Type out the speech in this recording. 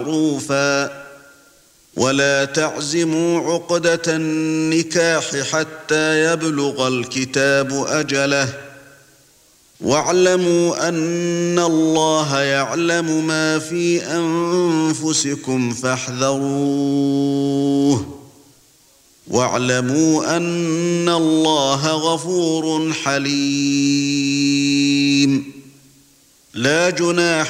معروفا ولا تعزموا عقدة النكاح حتى يبلغ الكتاب أجله واعلموا أن الله يعلم ما في أنفسكم فاحذروه واعلموا أن الله غفور حليم لا جناح